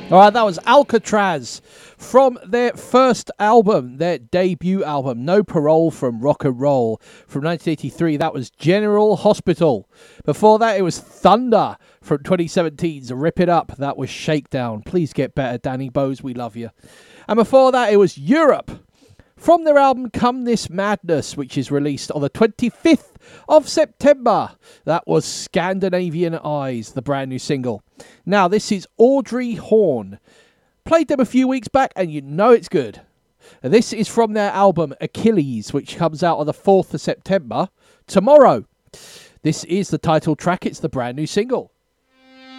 All right, that was Alcatraz from their first album, their debut album, No Parole from Rock and Roll from 1983. That was General Hospital. Before that, it was Thunder from 2017's Rip It Up. That was Shakedown. Please get better, Danny Bowes. We love you. And before that, it was Europe from their album Come This Madness, which is released on the 25th of September. That was Scandinavian Eyes, the brand new single. Now, this is Audrey Horn. Played them a few weeks back, and you know it's good. This is from their album Achilles, which comes out on the 4th of September, tomorrow. This is the title track. It's the brand new single.